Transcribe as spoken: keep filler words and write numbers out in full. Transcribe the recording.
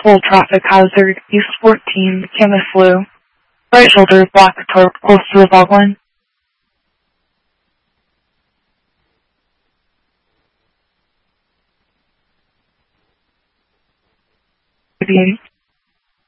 full traffic hazard, East fourteen, Camas right shoulder, black torp, close to the fog line. eighty-eight.